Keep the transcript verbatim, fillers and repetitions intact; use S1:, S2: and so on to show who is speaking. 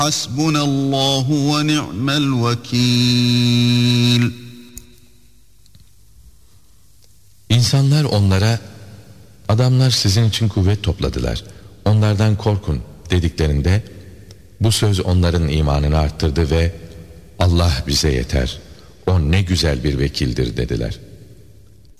S1: Hasbunallahu ve ni'mel vekil.
S2: İnsanlar onlara, adamlar sizin için kuvvet topladılar, onlardan korkun dediklerinde, bu söz onların imanını arttırdı ve Allah bize yeter, o ne güzel bir vekildir dediler.